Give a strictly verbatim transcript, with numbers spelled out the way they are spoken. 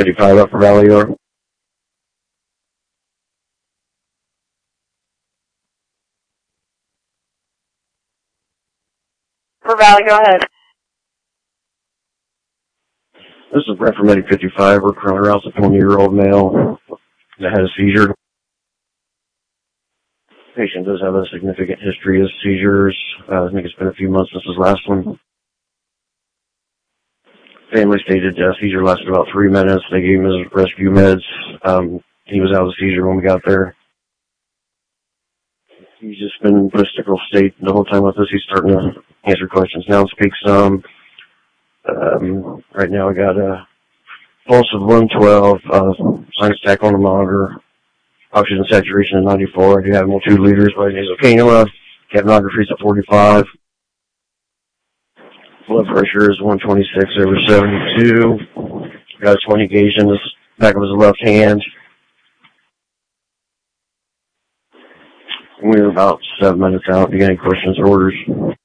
fifty-five up for Valley York. For Valley, go ahead. This is Brent from Medic fifty-five. We're currently around a twenty-year-old male that had a seizure. The patient does have a significant history of seizures. Uh, I think it's been a few months since his last one. Family stated uh, seizure lasted about three minutes. They gave him his rescue meds. Um, he was out of the seizure when we got there. He's just been in a mystical state the whole time with us. He's starting to answer questions now and speak some. Um, right now I got a pulse of one twelve, uh, sinus tach on the monitor, oxygen saturation of ninety-four. I do have more two liters by nasal cannula. Capnography's at forty-five. Blood pressure is one twenty-six over seventy-two. Got a twenty gauge in the back of his left hand. We're about seven minutes out. Do you got any questions or orders?